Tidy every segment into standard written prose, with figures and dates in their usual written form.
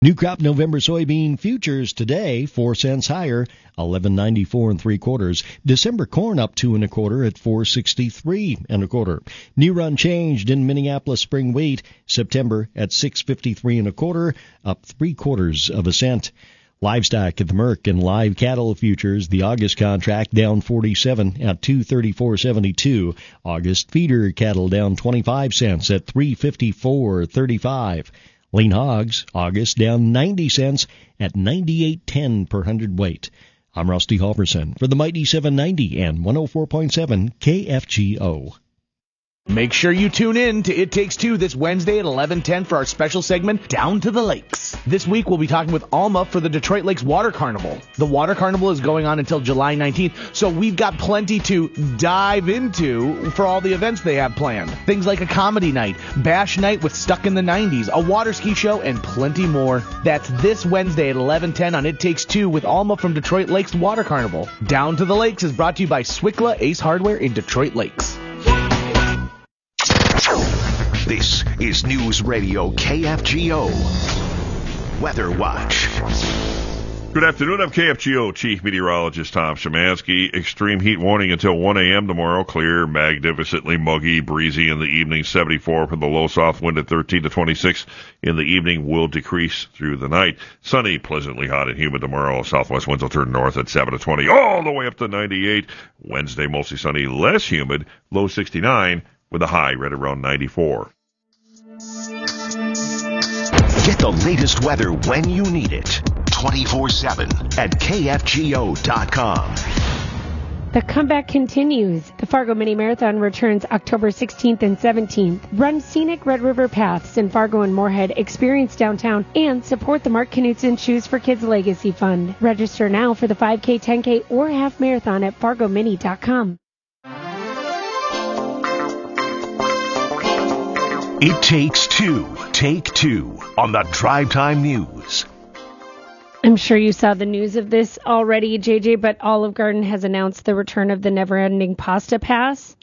New crop November soybean futures today, 4 cents higher, 11.94 3/4. December corn up 2 1/4 at 4.63 1/4. New run changed in Minneapolis spring wheat, September at 6.53 1/4, up 3/4 cent. Livestock at the Merck and live cattle futures, the August contract down 47 at 234.72. August feeder cattle down 25 cents at 354.35. Lean hogs, August down 90 cents at 98.10 per hundredweight. I'm Rusty Halverson for the Mighty 790 and 104.7 KFGO. Make sure you tune in to It Takes Two this Wednesday at 11:10 for our special segment, Down to the Lakes. This week we'll be talking with Alma for the Detroit Lakes Water Carnival. The Water Carnival is going on until July 19th, so we've got plenty to dive into for all the events they have planned. Things like a comedy night, bash night with Stuck in the 90s, a water ski show, and plenty more. That's this Wednesday at 11:10 on It Takes Two with Alma from Detroit Lakes Water Carnival. Down to the Lakes is brought to you by Swickla Ace Hardware in Detroit Lakes. This is News Radio KFGO Weather Watch. Good afternoon. I'm KFGO Chief Meteorologist Tom Szymanski. Extreme heat warning until 1 a.m. tomorrow. Clear, magnificently muggy, breezy in the evening. 74 for the low south wind at 13 to 26 in the evening will decrease through the night. Sunny, pleasantly hot and humid tomorrow. Southwest winds will turn north at 7 to 20 all the way up to 98. Wednesday, mostly sunny, less humid, low 69 with a high right around 94. Get the latest weather when you need it. 24/7 at KFGO.com. The comeback continues. The Fargo Mini Marathon returns October 16th and 17th. Run scenic Red River paths in Fargo and Moorhead, experience downtown, and support the Mark Knutson Shoes for Kids Legacy Fund. Register now for the 5K, 10K, or half marathon at FargoMini.com. It Takes Two. Take Two on the Drive Time News. I'm sure you saw the news of this already, JJ, but Olive Garden has announced the return of the never-ending pasta pass.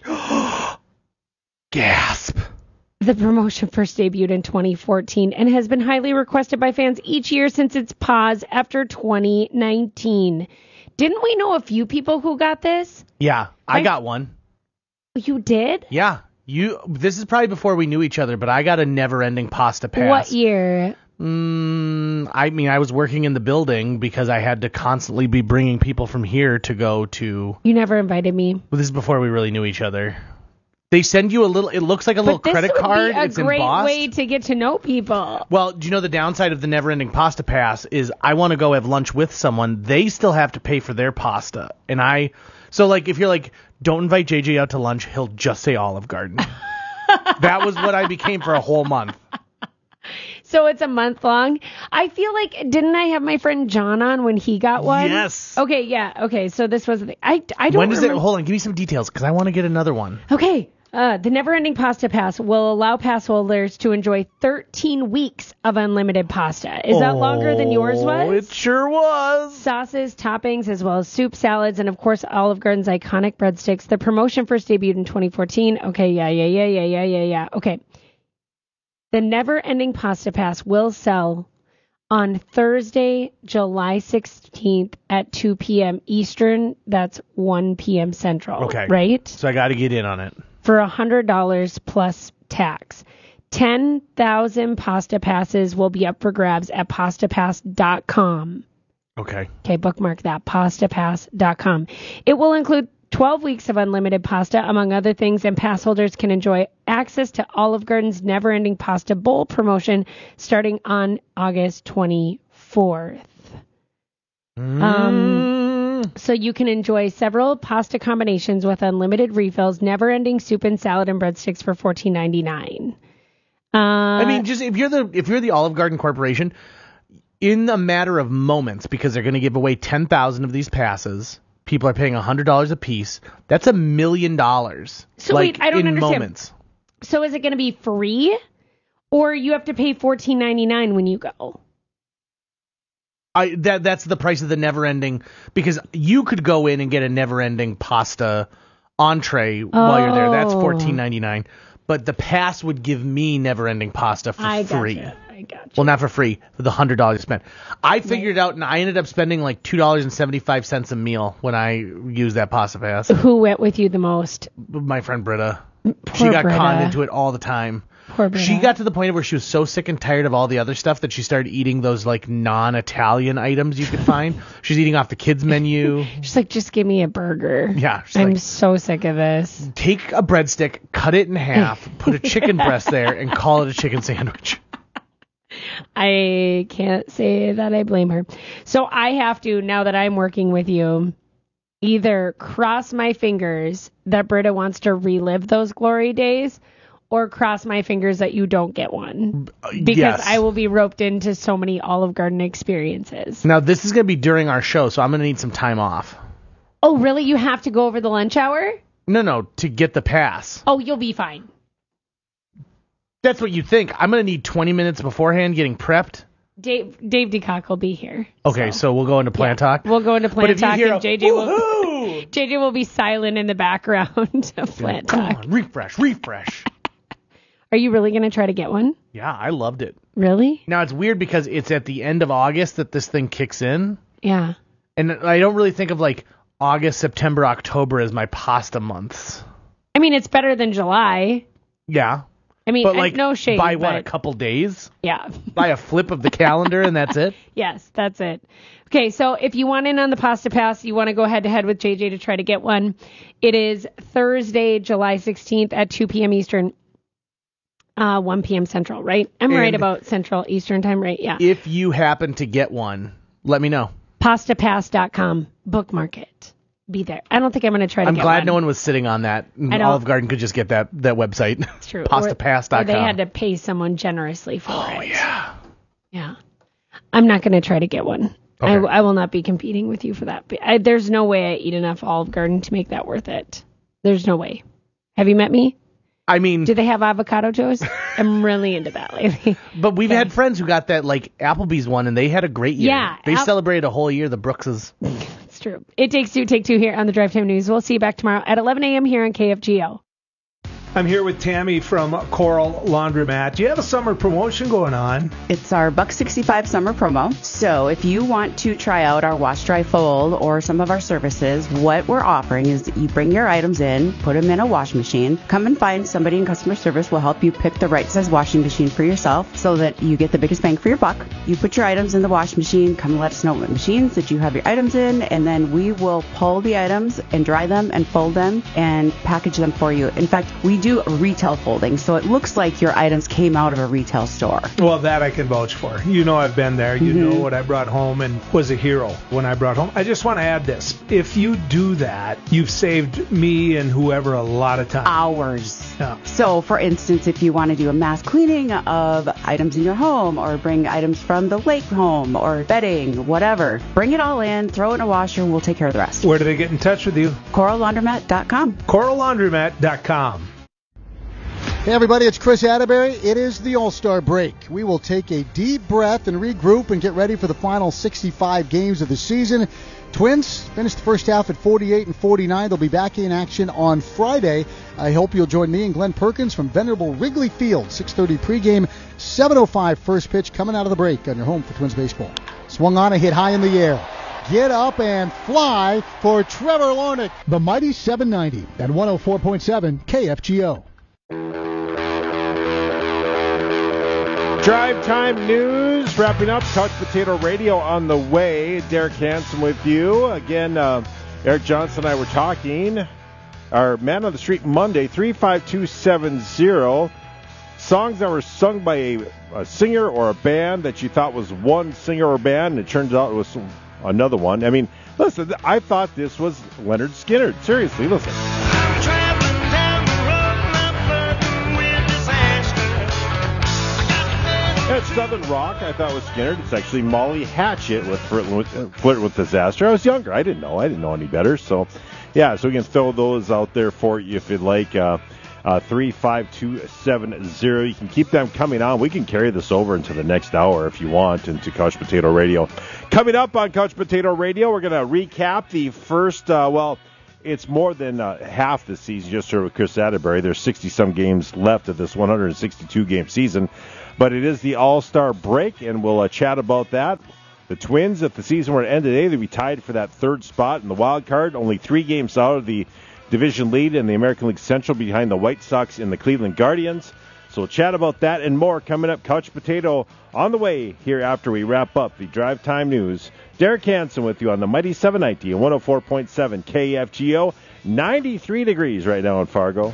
Gasp. The promotion first debuted in 2014 and has been highly requested by fans each year since its pause after 2019. Didn't we know a few people who got this? Yeah, I got one. You did? Yeah. This is probably before we knew each other, but I got a never-ending pasta pass. What year? I was working in the building because I had to constantly be bringing people from here to go to... You never invited me. Well, this is before we really knew each other. They send you a little... It looks like a little credit card. It's a great way to get to know people. Well, do you know the downside of the never-ending pasta pass is I want to go have lunch with someone. They still have to pay for their pasta. And So, like, if you're like, don't invite JJ out to lunch, he'll just say Olive Garden. That was what I became for a whole month. So it's a month long. I feel like, didn't I have my friend John on when he got one? Yes. Okay, yeah. Okay, so this was, I don't When does it, hold on, give me some details, because I want to get another one. Okay. The Never-Ending Pasta Pass will allow pass holders to enjoy 13 weeks of unlimited pasta. Is that longer than yours was? It sure was. Sauces, toppings, as well as soup, salads, and of course Olive Garden's iconic breadsticks. The promotion first debuted in 2014. Okay, yeah. Okay. The Never-Ending Pasta Pass will sell on Thursday, July 16th at 2 p.m. Eastern. That's 1 p.m. Central. Okay. Right? So I got to get in on it. For $100 plus tax. 10,000 pasta passes will be up for grabs at pastapass.com. Okay, bookmark that, pastapass.com. It will include 12 weeks of unlimited pasta, among other things, and pass holders can enjoy access to Olive Garden's Never-Ending Pasta Bowl promotion starting on August 24th. So you can enjoy several pasta combinations with unlimited refills, never-ending soup and salad and breadsticks for $14.99. I mean, just if you're the Olive Garden Corporation, in a matter of moments, because they're going to give away 10,000 of these passes, people are paying $100 a piece. That's $1 million. So wait, I don't understand. Moments. So is it going to be free, or you have to pay $14.99 when you go? That's the price of the never-ending, because you could go in and get a never-ending pasta entree while you're there. That's $14.99. But the pass would give me never-ending pasta for free. I got you. Well, not for free, for the $100 you spent. I figured it out, and I ended up spending like $2.75 a meal when I used that Pasta Pass. Who went with you the most? My friend Britta. Poor She got Britta. conned into it all the time. Poor Britta. She got to the point where she was so sick and tired of all the other stuff that she started eating those like non-Italian items you could find. She's eating off the kids menu. She's like, just give me a burger. Yeah, she's I'm like, so sick of this. take a breadstick, cut it in half, put a chicken breast there, and call it a chicken sandwich. I can't say that I blame her. So I have to, now that I'm working with you, either cross my fingers that Britta wants to relive those glory days, or cross my fingers that you don't get one. Because Yes. I will be roped into so many Olive Garden experiences. Now, this is going to be during our show, so I'm going to need some time off. Oh, really? You have to go over the lunch hour? No, to get the pass. Oh, you'll be fine. That's what you think. I'm going to need 20 minutes beforehand getting prepped. Dave DeCock will be here. Okay, so we'll go into plan talk. We'll go into But plant if you talk, hear and a, JJ will be silent in the background of plant Come talk. on, refresh. Are you really going to try to get one? Yeah, I loved it. Really? Now, it's weird because it's at the end of August that this thing kicks in. Yeah. And I don't really think of like August, September, October as my pasta months. I mean, it's better than July. Yeah. I mean, But like no shade. by what, but a couple days? yeah. By a flip of the calendar and that's it? Yes, that's it. Okay, so if you want in on the Pasta Pass, you want to go head-to-head with JJ to try to get one. It is Thursday, July 16th at 2 p.m. Eastern, 1 p.m. Central, right? I'm right about Central Eastern time, right? Yeah. If you happen to get one, let me know. PastaPass.com. Bookmark it. Be there. I don't think I'm going to try to I'm get glad one. no one was sitting on that. know. Olive Garden could just get that website. It's true. PastaPass.com. Or they had to pay someone generously for it. Oh, yeah. Yeah. I'm not going to try to get one. Okay. I will not be competing with you for that. There's no way I eat enough Olive Garden to make that worth it. There's no way. Have you met me? I mean, Do they have avocado toast? I'm really into that lately. but we've had friends who got that like Applebee's one, and they had a great year. Yeah, They celebrated a whole year, the Brookses. It's true. It takes two, take two here on the Drive Time News. We'll see you back tomorrow at 11 a.m. here on KFGO. I'm here with Tammy from Coral Laundromat. Do you have a summer promotion going on? It's our $1.65 summer promo. So if you want to try out our wash, dry, fold or some of our services, what we're offering is that you bring your items in, put them in a wash machine, come and find somebody in customer service will help you pick the right size washing machine for yourself so that you get the biggest bang for your buck. You put your items in the wash machine, come and let us know what machines that you have your items in, and then we will pull the items and dry them and fold them and package them for you. In fact, we do a retail folding, so it looks like your items came out of a retail store. Well, that I can vouch for. You know I've been there. You know what I brought home and was a hero when I brought home. I just want to add this. If you do that, you've saved me and whoever a lot of time. Hours. Yeah. So, for instance, if you want to do a mass cleaning of items in your home or bring items from the lake home or bedding, whatever, bring it all in, throw it in a washer, and we'll take care of the rest. Where do they get in touch with you? CoralLaundromat.com. CoralLaundromat.com. Hey everybody, it's Chris Atterbury. It is the All-Star break. We will take a deep breath and regroup and get ready for the final 65 games of the season. Twins finished the first half at 48-49. They'll be back in action on Friday. I hope you'll join me and Glenn Perkins from Venerable Wrigley Field. 6:30 pregame, 7:05 first pitch coming out of the break on your home for Twins baseball. Swung on, a hit high in the air. Get up and fly for Trevor Larnach. The mighty 790 at 104.7 KFGO. Drive Time News, wrapping up. Couch Potato Radio on the way. Derek Hansen with you. Again, Eric Johnson and I were talking. Our Man on the Street Monday, 35270. Songs that were sung by a singer or a band that you thought was one singer or band, and it turns out it was another one. I mean, listen, I thought this was Leonard Skinner. Seriously, listen. That's Southern Rock. I thought was Skinner. It's actually Molly Hatchet with Flirt with Disaster. I was younger. I didn't know any better. So, yeah, so we can throw those out there for you if you'd like. 35270. You can keep them coming on. We can carry this over into the next hour if you want, into Couch Potato Radio. Coming up on Couch Potato Radio, we're going to recap the first, it's more than half the season, just heard with Chris Atterbury. There's 60-some games left of this 162-game season. But it is the All-Star break, and we'll chat about that. The Twins, if the season were to end today, they'd be tied for that third spot in the wild card, only 3 games out of the division lead in the American League Central behind the White Sox and the Cleveland Guardians. So we'll chat about that and more coming up. Couch Potato on the way here after we wrap up the Drive Time News. Derek Hansen with you on the Mighty 790 and 104.7 KFGO. 93 degrees right now in Fargo.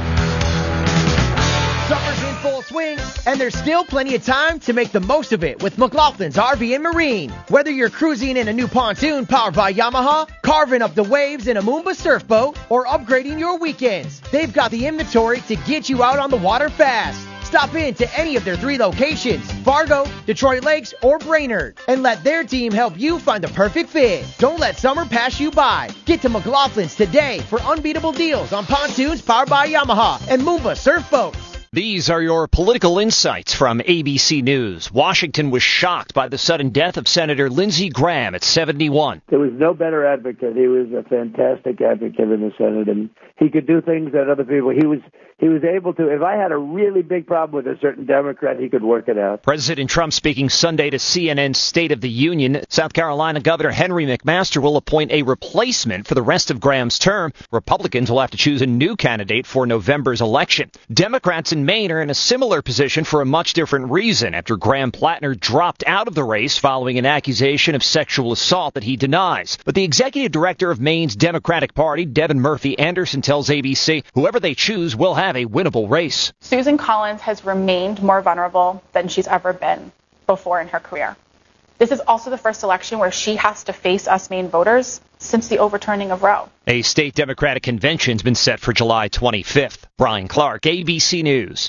Summer's in full swing, and there's still plenty of time to make the most of it with McLaughlin's RV and Marine. Whether you're cruising in a new pontoon powered by Yamaha, carving up the waves in a Moomba surf boat, or upgrading your weekends, they've got the inventory to get you out on the water fast. Stop in to any of their 3 locations, Fargo, Detroit Lakes, or Brainerd, and let their team help you find the perfect fit. Don't let summer pass you by. Get to McLaughlin's today for unbeatable deals on pontoons powered by Yamaha and Moomba surf boats. These are your political insights from ABC News. Washington was shocked by the sudden death of Senator Lindsey Graham at 71. There was no better advocate. He was a fantastic advocate in the Senate, and he could do things that other people. He was able to. If I had a really big problem with a certain Democrat, he could work it out. President Trump speaking Sunday to CNN's State of the Union. South Carolina Governor Henry McMaster will appoint a replacement for the rest of Graham's term. Republicans will have to choose a new candidate for November's election. Democrats in Maine are in a similar position for a much different reason after Graham Plattner dropped out of the race following an accusation of sexual assault that he denies. But the executive director of Maine's Democratic Party, Devin Murphy Anderson, tells ABC whoever they choose will have a winnable race. Susan Collins has remained more vulnerable than she's ever been before in her career. This is also the first election where she has to face us Maine voters since the overturning of Roe. A state Democratic convention's been set for July 25th. Brian Clark, ABC News.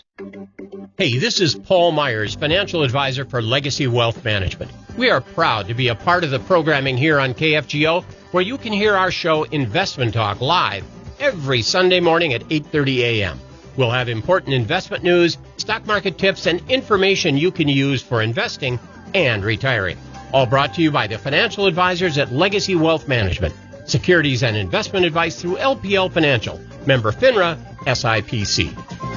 Hey, this is Paul Myers, financial advisor for Legacy Wealth Management. We are proud to be a part of the programming here on KFGO, where you can hear our show Investment Talk live every Sunday morning at 8:30 a.m. We'll have important investment news, stock market tips, and information you can use for investing and retiring. All brought to you by the financial advisors at Legacy Wealth Management. Securities and investment advice through LPL Financial. Member FINRA, SIPC.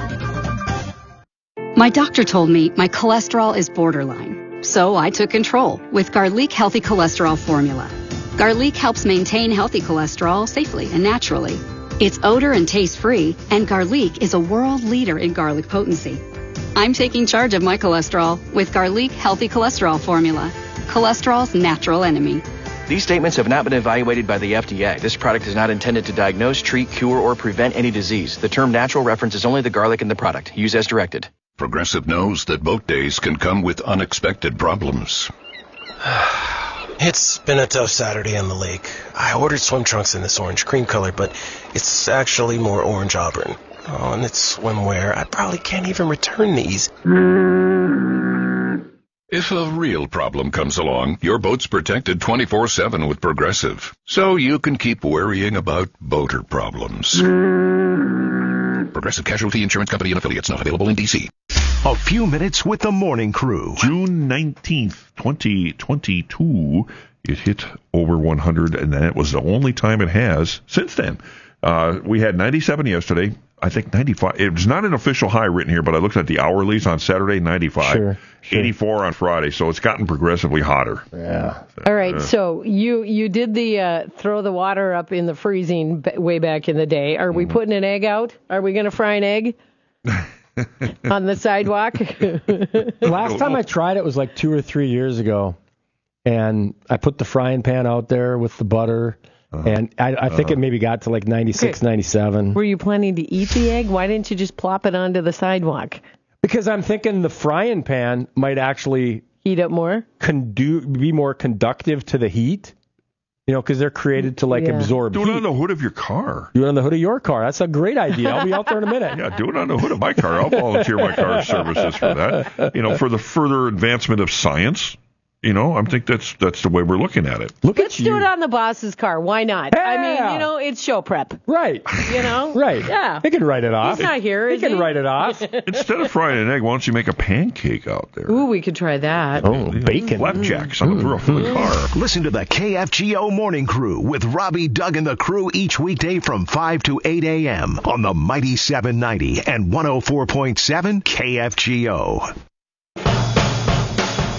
My doctor told me my cholesterol is borderline, so I took control with Garlic Healthy Cholesterol Formula. Garlic helps maintain healthy cholesterol safely and naturally. It's odor and taste-free, and Garlic is a world leader in garlic potency. I'm taking charge of my cholesterol with Garlic Healthy Cholesterol Formula, cholesterol's natural enemy. These statements have not been evaluated by the FDA. This product is not intended to diagnose, treat, cure, or prevent any disease. The term natural references only the garlic in the product. Use as directed. Progressive knows that boat days can come with unexpected problems. It's been a tough Saturday on the lake. I ordered swim trunks in this orange cream color, but it's actually more orange auburn. Oh, and it's swimwear. I probably can't even return these. If a real problem comes along, your boat's protected 24/7 with Progressive, so you can keep worrying about boater problems. Progressive Casualty Insurance Company and affiliates, not available in D.C. A few minutes with the morning crew. June 19th, 2022, it hit over 100, and that was the only time it has since then. We had 97 yesterday. I think 95. It was not an official high written here, but I looked at the hourlies on Saturday, 95. Sure. 84 on Friday, so it's gotten progressively hotter. Yeah. All right, so you did the throw the water up in the freezing way back in the day. Are we putting an egg out? Are we going to fry an egg on the sidewalk? Last time I tried it was like 2 or 3 years ago, and I put the frying pan out there with the butter. And I think it maybe got to like 96, 97. Were you planning to eat the egg? Why didn't you just plop it onto the sidewalk? Because I'm thinking the frying pan might actually heat up more, be more conductive to the heat. You know, because they're created to absorb heat. Do it on the hood of your car. Do it on the hood of your car. That's a great idea. I'll be out there in a minute. Yeah, do it on the hood of my car. I'll volunteer my car services for that. You know, for the further advancement of science. You know, I think that's the way we're looking at it. Let's do it on the boss's car. Why not? Yeah. I mean, you know, it's show prep. Right. You know? Right. Yeah. He can write it off. He's not here, He can write it off. Instead of frying an egg, why don't you make a pancake out there? Ooh, we could try that. Oh, bacon. Flapjacks on the roof of the car. Listen to the KFGO Morning Crew with Robbie, Doug, and the crew each weekday from 5 to 8 a.m. on the Mighty 790 and 104.7 KFGO.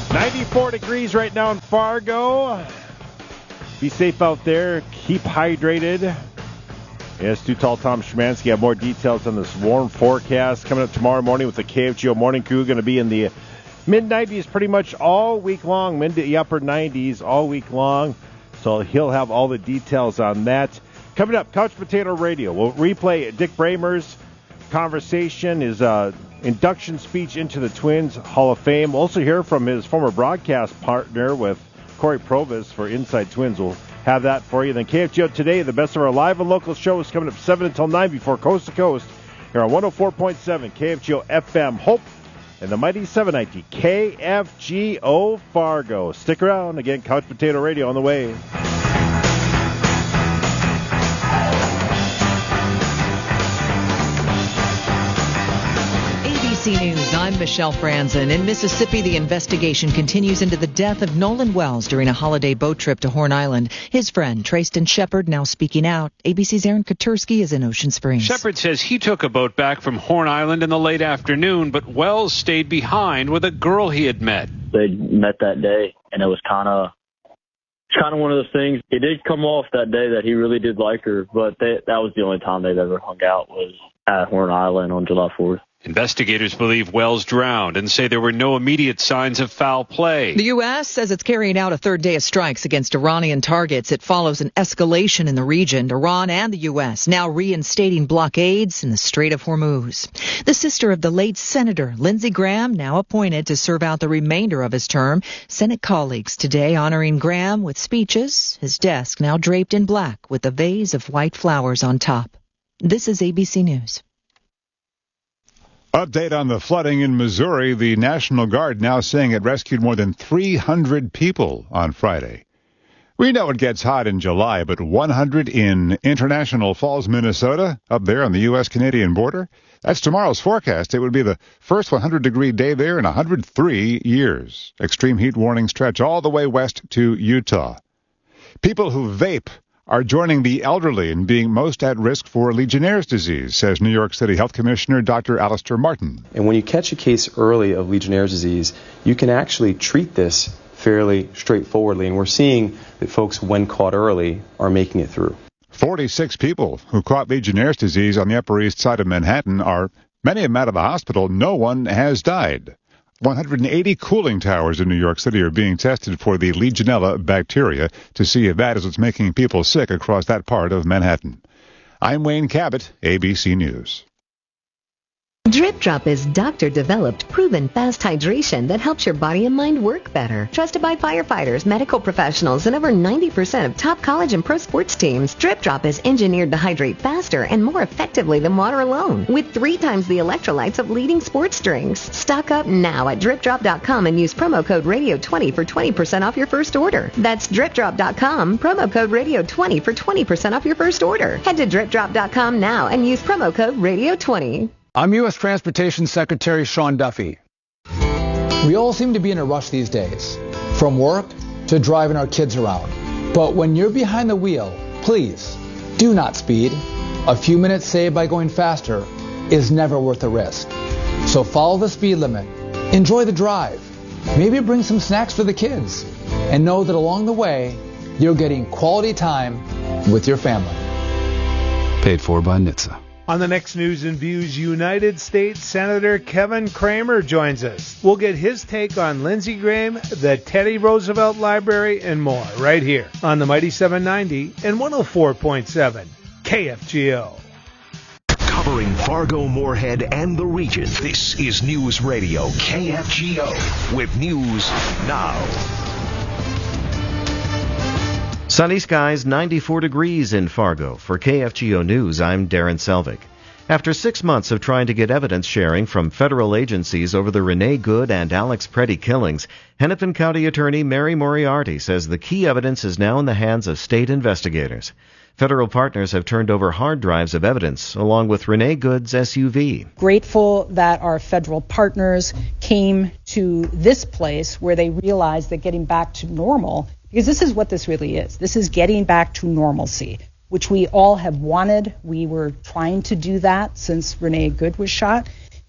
94 degrees right now in Fargo. Be safe out there. Keep hydrated. Yes, Too Tall Tom Szymanski have more details on this warm forecast coming up tomorrow morning with the KFGO Morning Crew. Going to be in the mid-90s pretty much all week long, mid to the upper 90s all week long. So he'll have all the details on that. Coming up, Couch Potato Radio. We'll replay Dick Bramer's conversation, his induction speech into the Twins Hall of Fame. We'll also hear from his former broadcast partner with Corey Provis for Inside Twins. We'll have that for you. Then KFGO Today, the best of our live and local show is coming up 7 until 9 before Coast to Coast here on 104.7 KFGO FM Hope and the mighty 790 KFGO Fargo. Stick around. Again, Couch Potato Radio on the way. ABC News, I'm Michelle Franzen. In Mississippi, the investigation continues into the death of Nolan Wells during a holiday boat trip to Horn Island. His friend, Trayston Shepard, now speaking out. ABC's Aaron Katursky is in Ocean Springs. Shepard says he took a boat back from Horn Island in the late afternoon, but Wells stayed behind with a girl he had met. They met that day, and it was kind of one of those things. It did come off that day that he really did like her, but that was the only time they've ever hung out was at Horn Island on July 4th. Investigators believe Wells drowned and say there were no immediate signs of foul play. The U.S. says it's carrying out a third day of strikes against Iranian targets. It follows an escalation in the region. Iran and the U.S. now reinstating blockades in the Strait of Hormuz. The sister of the late Senator Lindsey Graham now appointed to serve out the remainder of his term. Senate colleagues today honoring Graham with speeches. His desk now draped in black with a vase of white flowers on top. This is ABC News. Update on the flooding in Missouri. The National Guard now saying it rescued more than 300 people on Friday. We know it gets hot in July, but 100 in International Falls, Minnesota, up there on the U.S.-Canadian border. That's tomorrow's forecast. It would be the first 100-degree day there in 103 years. Extreme heat warnings stretch all the way west to Utah. People who vape are joining the elderly in being most at risk for Legionnaire's disease, says New York City Health Commissioner Dr. Alistair Martin. And when you catch a case early of Legionnaire's disease, you can actually treat this fairly straightforwardly. And we're seeing that folks, when caught early, are making it through. 46 people who caught Legionnaire's disease on the Upper East Side of Manhattan are, many of them out of the hospital. No one has died. 180 cooling towers in New York City are being tested for the Legionella bacteria to see if that is what's making people sick across that part of Manhattan. I'm Wayne Cabot, ABC News. Drip Drop is doctor-developed, proven fast hydration that helps your body and mind work better. Trusted by firefighters, medical professionals, and over 90% of top college and pro sports teams, Drip Drop is engineered to hydrate faster and more effectively than water alone, with 3 times the electrolytes of leading sports drinks. Stock up now at DripDrop.com and use promo code Radio20 for 20% off your first order. That's DripDrop.com, promo code Radio20 for 20% off your first order. Head to DripDrop.com now and use promo code Radio20. I'm U.S. Transportation Secretary Sean Duffy. We all seem to be in a rush these days, from work to driving our kids around. But when you're behind the wheel, please do not speed. A few minutes saved by going faster is never worth the risk. So follow the speed limit, enjoy the drive, maybe bring some snacks for the kids, and know that along the way, you're getting quality time with your family. Paid for by NHTSA. On the next News and Views, United States Senator Kevin Cramer joins us. We'll get his take on Lindsey Graham, the Teddy Roosevelt Library, and more right here on the Mighty 790 and 104.7 KFGO. Covering Fargo, Moorhead, and the region, this is News Radio KFGO with news now. Sunny skies, 94 degrees in Fargo. For KFGO News, I'm Darren Selvig. After 6 months of trying to get evidence sharing from federal agencies over the Renee Good and Alex Preddy killings, Hennepin County Attorney Mary Moriarty says the key evidence is now in the hands of state investigators. Federal partners have turned over hard drives of evidence, along with Renee Good's SUV. Grateful that our federal partners came to this place where they realized that getting back to normal, because this is what this really is. This is getting back to normalcy, which we all have wanted. We were trying to do that since Renee Good was shot.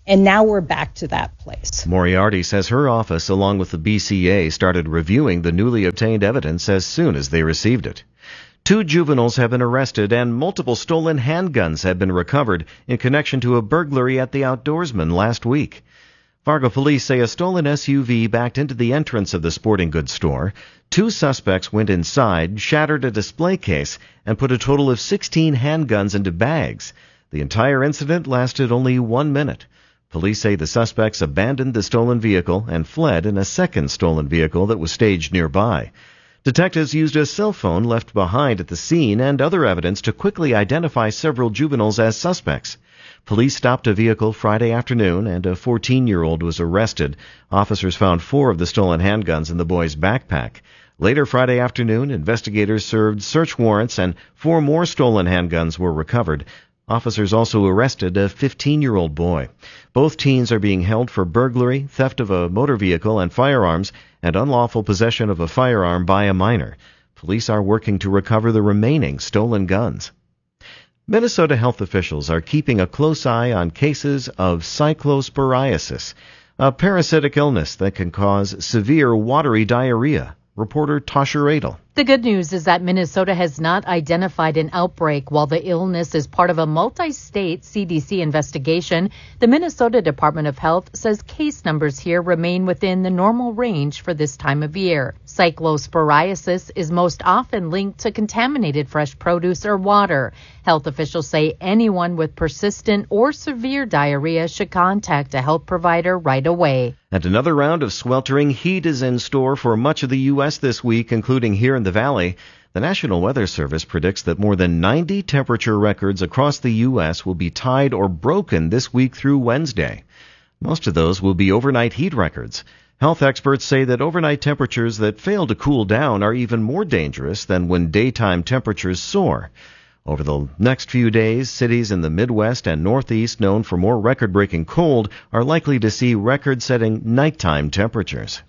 And now we're back to that place. Moriarty says her office, along with the BCA, started reviewing the newly obtained evidence as soon as they received it. 2 juveniles have been arrested and multiple stolen handguns have been recovered in connection to a burglary at the Outdoorsman last week. Fargo police say a stolen SUV backed into the entrance of the sporting goods store. 2 suspects went inside, shattered a display case, and put a total of 16 handguns into bags. The entire incident lasted only 1 minute. Police say the suspects abandoned the stolen vehicle and fled in a second stolen vehicle that was staged nearby. Detectives used a cell phone left behind at the scene and other evidence to quickly identify several juveniles as suspects. Police stopped a vehicle Friday afternoon and a 14-year-old was arrested. Officers found 4 of the stolen handguns in the boy's backpack. Later Friday afternoon, investigators served search warrants and 4 more stolen handguns were recovered. Officers also arrested a 15-year-old boy. Both teens are being held for burglary, theft of a motor vehicle and firearms, and unlawful possession of a firearm by a minor. Police are working to recover the remaining stolen guns. Minnesota health officials are keeping a close eye on cases of cyclosporiasis, a parasitic illness that can cause severe watery diarrhea. Reporter Tasha Radel. The good news is that Minnesota has not identified an outbreak. While the illness is part of a multi-state CDC investigation, the Minnesota Department of Health says case numbers here remain within the normal range for this time of year. Cyclosporiasis is most often linked to contaminated fresh produce or water. Health officials say anyone with persistent or severe diarrhea should contact a health provider right away. And another round of sweltering heat is in store for much of the U.S. this week, including here in the Valley. The National Weather Service predicts that more than 90 temperature records across the U.S. will be tied or broken this week through Wednesday. Most of those will be overnight heat records. Health experts say that overnight temperatures that fail to cool down are even more dangerous than when daytime temperatures soar. Over the next few days, cities in the Midwest and Northeast known for more record-breaking cold are likely to see record-setting nighttime temperatures.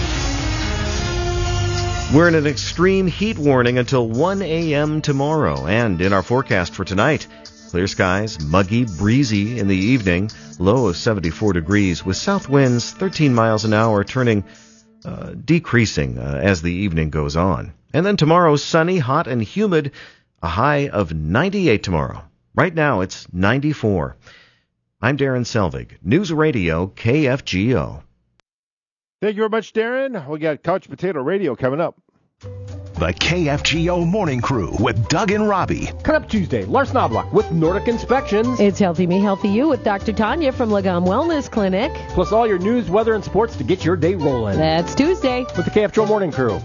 We're in an extreme heat warning until 1 a.m. tomorrow, and in our forecast for tonight, clear skies, muggy, breezy in the evening, low of 74 degrees, with south winds 13 miles an hour decreasing as the evening goes on. And then tomorrow, sunny, hot, and humid, a high of 98 tomorrow. Right now, it's 94. I'm Darren Selvig, News Radio KFGO. Thank you very much, Darren. We got Couch Potato Radio coming up. The KFGO Morning Crew with Doug and Robbie. Cut Up Tuesday, Lars Knobloch with Nordic Inspections. It's Healthy Me, Healthy You with Dr. Tanya from Lagom Wellness Clinic. Plus all your news, weather, and sports to get your day rolling. That's Tuesday. With the KFGO Morning Crew.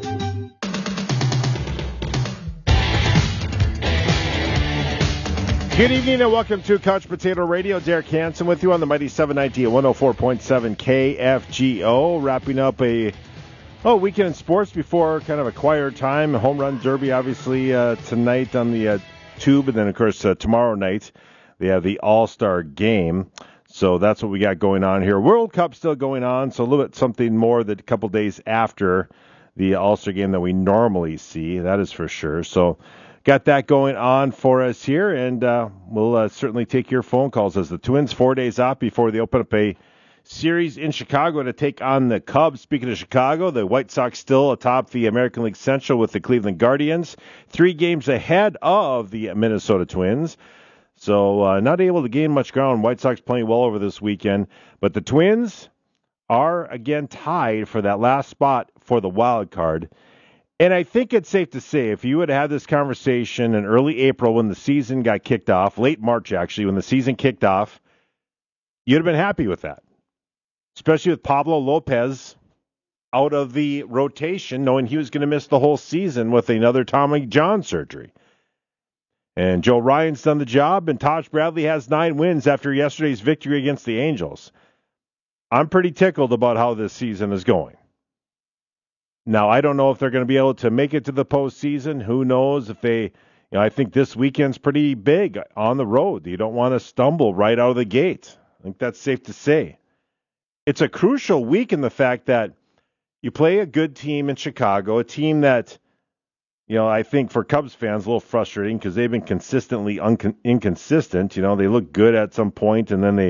Good evening and welcome to Couch Potato Radio. Derek Hansen with you on the Mighty 790 at 104.7 KFGO. Wrapping up a weekend in sports before kind of a quieter time. Home Run Derby, obviously, tonight on the Tube. And then, of course, tomorrow night they have the All-Star Game. So that's what we got going on here. World Cup still going on, so a little bit something more that a couple days after the All-Star Game that we normally see. That is for sure. So got that going on for us here, and we'll certainly take your phone calls as the Twins 4 days out before they open up a series in Chicago to take on the Cubs. Speaking of Chicago, the White Sox still atop the American League Central with the Cleveland Guardians, 3 games ahead of the Minnesota Twins. So not able to gain much ground. White Sox playing well over this weekend, but the Twins are again tied for that last spot for the wild card. And I think it's safe to say if you would have had this conversation in early April when the season got kicked off, late March actually, when the season kicked off, you'd have been happy with that. Especially with Pablo Lopez out of the rotation, knowing he was going to miss the whole season with another Tommy John surgery. And Joe Ryan's done the job, and Taj Bradley has 9 wins after yesterday's victory against the Angels. I'm pretty tickled about how this season is going. Now, I don't know if they're going to be able to make it to the postseason. Who knows if they, I think this weekend's pretty big on the road. You don't want to stumble right out of the gate. I think that's safe to say. It's a crucial week in the fact that you play a good team in Chicago, a team that, I think for Cubs fans, a little frustrating because they've been consistently inconsistent. They look good at some point and then they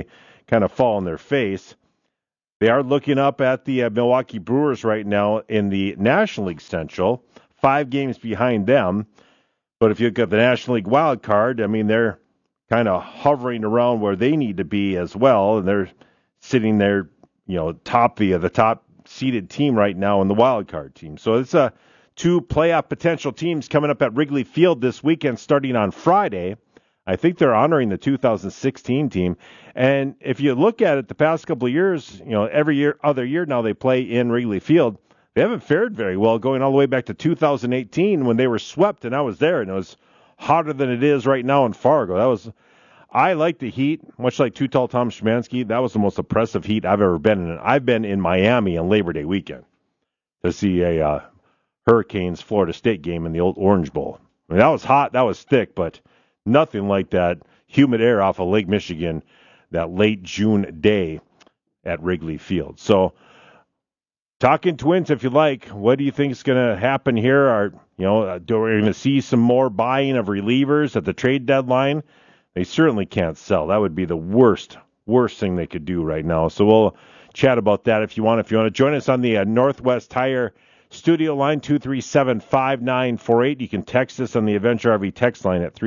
kind of fall on their face. They are looking up at the Milwaukee Brewers right now in the National League Central, 5 games behind them. But if you look at the National League wild card, I mean, they're kind of hovering around where they need to be as well, and they're sitting there, the top seeded team right now in the wild card team. So it's 2 playoff potential teams coming up at Wrigley Field this weekend, starting on Friday. I think they're honoring the 2016 team. And if you look at it the past couple of years, every other year now they play in Wrigley Field. They haven't fared very well going all the way back to 2018 when they were swept, and I was there, and it was hotter than it is right now in Fargo. I like the heat, much like Too Tall Tom Szymanski. That was the most oppressive heat I've ever been in. I've been in Miami on Labor Day weekend to see a Hurricanes Florida State game in the old Orange Bowl. I mean, that was hot, that was thick, but nothing like that humid air off of Lake Michigan that late June day at Wrigley Field. So, talking Twins, if you like, what do you think is going to happen here? Do we going to see some more buying of relievers at the trade deadline? They certainly can't sell. That would be the worst thing they could do right now. So we'll chat about that if you want. If you want to join us on the Northwest Tire studio line, 237-5948. You can text us on the Adventure RV text line at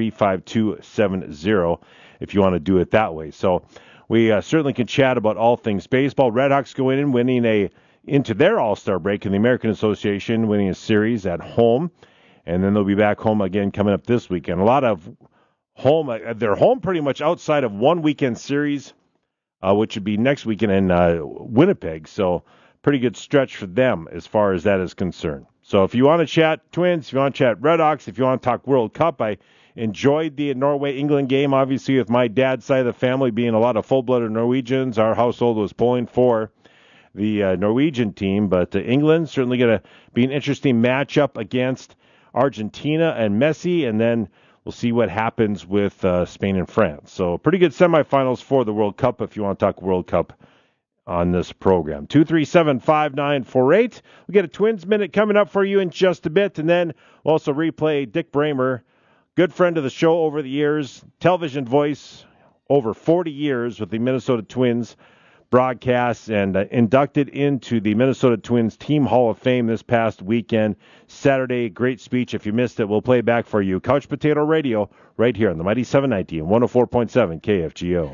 35270 if you want to do it that way. So we certainly can chat about all things baseball. Redhawks go in and winning into their All-Star break in the American Association, winning a series at home. And then they'll be back home again coming up this weekend. A lot of home. They're home pretty much outside of one weekend series, which would be next weekend in Winnipeg. So pretty good stretch for them as far as that is concerned. So if you want to chat Twins, if you want to chat Redhawks, if you want to talk World Cup, I enjoyed the Norway-England game, obviously with my dad's side of the family being a lot of full-blooded Norwegians. Our household was pulling for the Norwegian team, but England certainly going to be an interesting matchup against Argentina and Messi, and then we'll see what happens with Spain and France. So pretty good semifinals for the World Cup if you want to talk World Cup on this program. 237-5948. We'll get a Twins Minute coming up for you in just a bit, and then we'll also replay Dick Bramer, good friend of the show over the years, television voice over 40 years with the Minnesota Twins broadcasts, and inducted into the Minnesota Twins Team Hall of Fame this past weekend, Saturday. Great speech. If you missed it, we'll play it back for you. Couch Potato Radio right here on the Mighty 790 and 104.7 KFGO.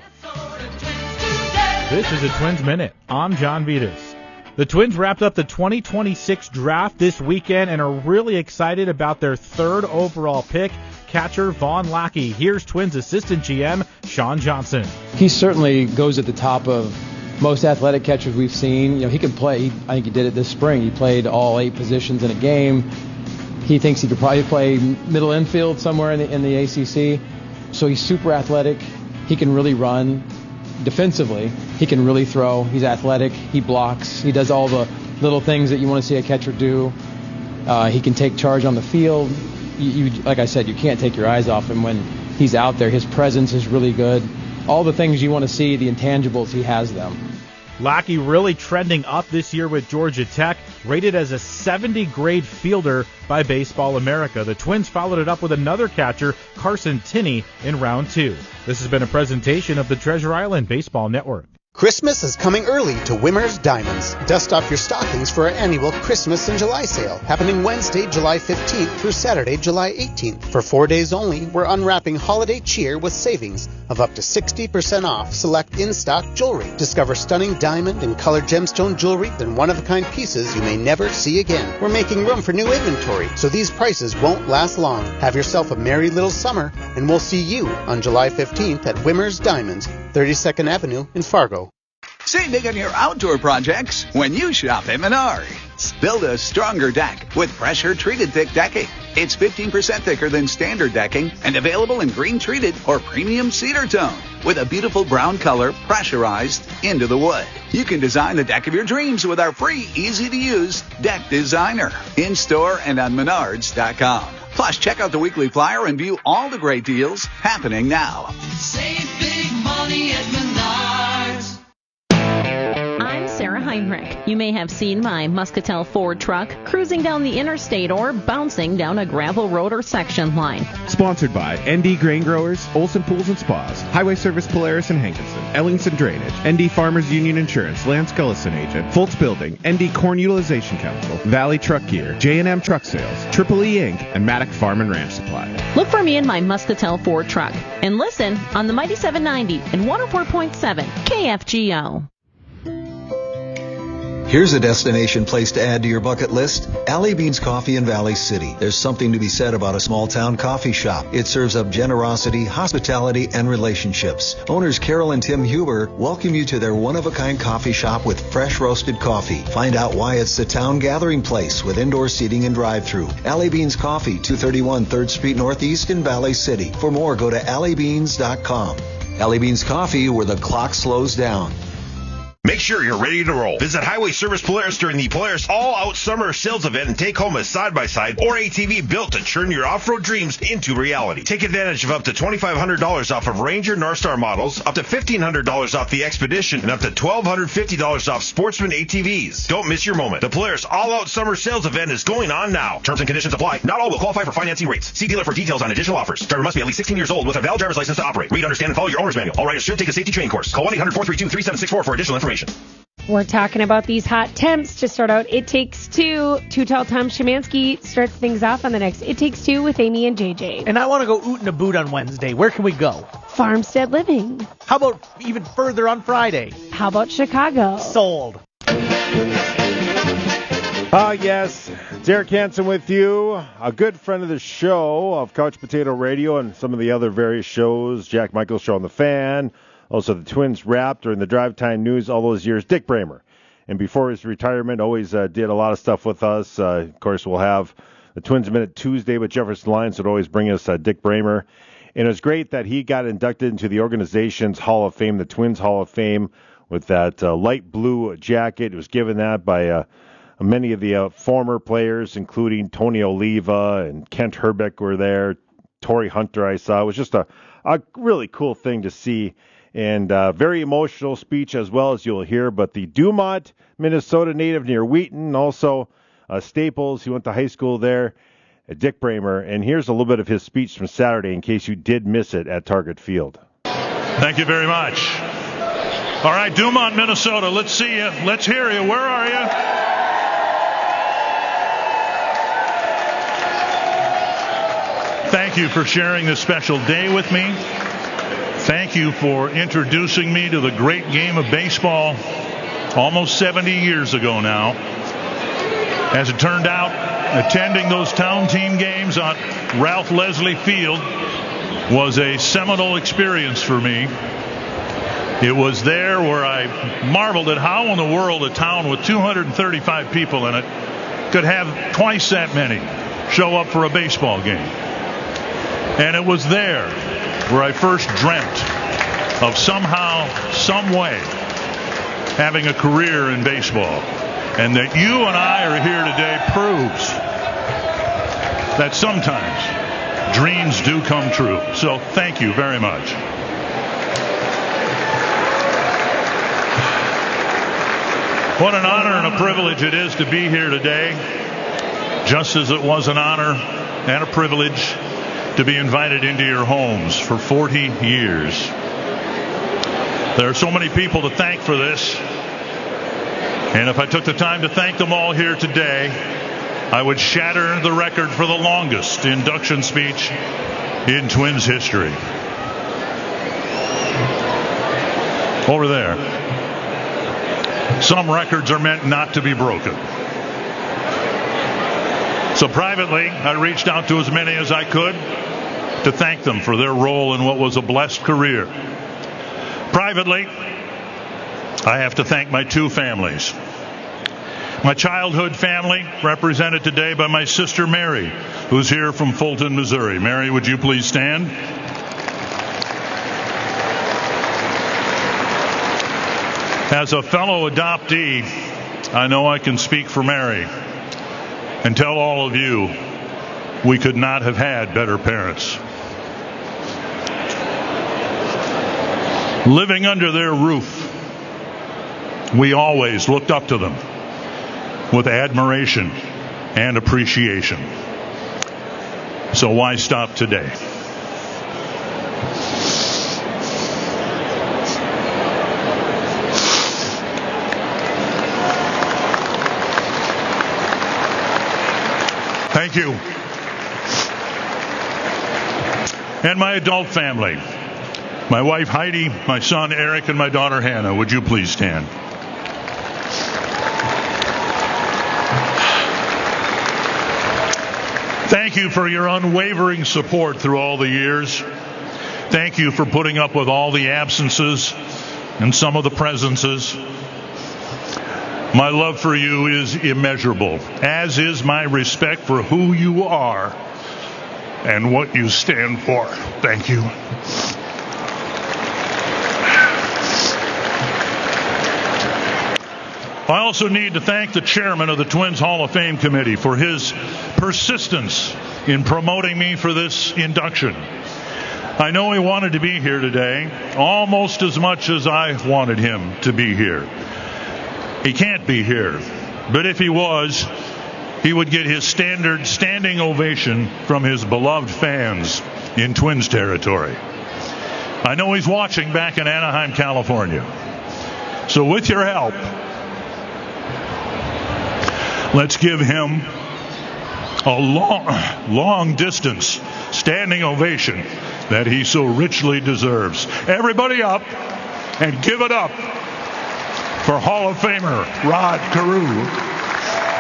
This is a Twins Minute. I'm John Vitas. The Twins wrapped up the 2026 draft this weekend and are really excited about their 3rd overall pick, catcher Vaughn Lackey. Here's Twins assistant GM Sean Johnson. He certainly goes at the top of most athletic catchers we've seen. He can play. I think he did it this spring. He played all 8 positions in a game. He thinks he could probably play middle infield somewhere in the ACC. So he's super athletic. He can really run. Defensively, he can really throw. He's athletic. He blocks. He does all the little things that you want to see a catcher do. He can take charge on the field. Like I said, you can't take your eyes off him when he's out there. His presence is really good. All the things you want to see, the intangibles, he has them. Lackey really trending up this year with Georgia Tech, rated as a 70 grade fielder by Baseball America. The Twins followed it up with another catcher, Carson Tinney, in round 2. This has been a presentation of the Treasure Island Baseball Network. Christmas is coming early to Wimmer's Diamonds. Dust off your stockings for our annual Christmas in July sale, happening Wednesday, July 15th through Saturday, July 18th. For 4 days only, we're unwrapping holiday cheer with savings of up to 60% off select in-stock jewelry. Discover stunning diamond and colored gemstone jewelry and one-of-a-kind pieces you may never see again. We're making room for new inventory, so these prices won't last long. Have yourself a merry little summer, and we'll see you on July 15th at Wimmer's Diamonds, 32nd Avenue in Fargo. Save big on your outdoor projects when you shop at Menards. Build a stronger deck with pressure-treated thick decking. It's 15% thicker than standard decking and available in green-treated or premium cedar tone with a beautiful brown color pressurized into the wood. You can design the deck of your dreams with our free, easy-to-use Deck Designer in-store and on Menards.com. Plus, check out the weekly flyer and view all the great deals happening now. Save big money at Menards. I'm Sarah Heinrich. You may have seen my Muscatel Ford truck cruising down the interstate or bouncing down a gravel road or section line. Sponsored by ND Grain Growers, Olson Pools and Spas, Highway Service Polaris and Hankinson, Ellingson Drainage, ND Farmers Union Insurance, Lance Gullison Agent, Foltz Building, ND Corn Utilization Council, Valley Truck Gear, J&M Truck Sales, Triple E Inc., and Maddock Farm and Ranch Supply. Look for me in my Muscatel Ford truck and listen on the Mighty 790 and 104.7 KFGO. Here's a destination place to add to your bucket list. Alley Beans Coffee in Valley City. There's something to be said about a small-town coffee shop. It serves up generosity, hospitality, and relationships. Owners Carol and Tim Huber welcome you to their one-of-a-kind coffee shop with fresh roasted coffee. Find out why it's the town gathering place with indoor seating and drive-thru. Alley Beans Coffee, 231 3rd Street Northeast in Valley City. For more, go to alleybeans.com. Alley Beans Coffee, where the clock slows down. Make sure you're ready to roll. Visit Highway Service Polaris during the Polaris All-Out Summer Sales Event and take home a side-by-side or ATV built to turn your off-road dreams into reality. Take advantage of up to $2,500 off of Ranger Northstar models, up to $1,500 off the Expedition, and up to $1,250 off Sportsman ATVs. Don't miss your moment. The Polaris All-Out Summer Sales Event is going on now. Terms and conditions apply. Not all will qualify for financing rates. See dealer for details on additional offers. Driver must be at least 16 years old with a valid driver's license to operate. Read, understand, and follow your owner's manual. All riders should take a safety training course. Call 1-800-432-3764 for additional information. We're talking about these hot temps to start out. It Takes Two. Tall Tom Szymanski starts things off on the next It Takes Two with Amy and JJ. And I want to go oot and a boot on Wednesday. Where can we go? Farmstead Living. How about even further on Friday? How about Chicago? Sold. Yes, Derek Hansen with you, a good friend of the show of Couch Potato Radio and some of the other various shows, Jack Michael's Show on the Fan. Also, the Twins Wrap during the Drive Time News all those years. Dick Bramer. And before his retirement, always did a lot of stuff with us. Of course, we'll have the Twins Minute Tuesday with Jefferson Lyons would always bring us Dick Bramer. And it was great that he got inducted into the organization's Hall of Fame, the Twins Hall of Fame, with that light blue jacket. It was given that by many of the former players, including Tony Oliva and Kent Herbeck were there. Torrey Hunter I saw. It was just a really cool thing to see. And very emotional speech as well, as you'll hear. But the Dumont, Minnesota native near Wheaton, also Staples, he went to high school there, Dick Bramer. And here's a little bit of his speech from Saturday in case you did miss it at Target Field. Thank you very much. All right, Dumont, Minnesota, let's see you. Let's hear you. Where are you? Thank you for sharing this special day with me. Thank you for introducing me to the great game of baseball almost 70 years ago now. As it turned out, attending those town team games on Ralph Leslie Field was a seminal experience for me. It was there where I marveled at how in the world a town with 235 people in it could have twice that many show up for a baseball game. And it was there where I first dreamt of somehow, some way, having a career in baseball. And that you and I are here today proves that sometimes dreams do come true. So thank you very much. What an honor and a privilege it is to be here today, just as it was an honor and a privilege to be invited into your homes for 40 years. There are so many people to thank for this, and if I took the time to thank them all here today, I would shatter the record for the longest induction speech in Twins history. Over there. Some records are meant not to be broken. So privately, I reached out to as many as I could to thank them for their role in what was a blessed career. Privately, I have to thank my two families. My childhood family, represented today by my sister Mary, who's here from Fulton, Missouri. Mary, would you please stand? As a fellow adoptee, I know I can speak for Mary and tell all of you we could not have had better parents. Living under their roof We always looked up to them with admiration and appreciation. So why stop today? Thank you. And my adult family. My wife Heidi, my son Eric, and my daughter Hannah. Would you please stand? Thank you for your unwavering support through all the years. Thank you for putting up with all the absences and some of the presences. My love for you is immeasurable, as is my respect for who you are and what you stand for. Thank you. I also need to thank the chairman of the Twins Hall of Fame committee for his persistence in promoting me for this induction. I know he wanted to be here today almost as much as I wanted him to be here. He can't be here, but if he was, he would get his standard standing ovation from his beloved fans in Twins territory. I know he's watching back in Anaheim, California. So with your help, let's give him a long distance standing ovation that he so richly deserves. Everybody up and give it up for Hall of Famer Rod Carew.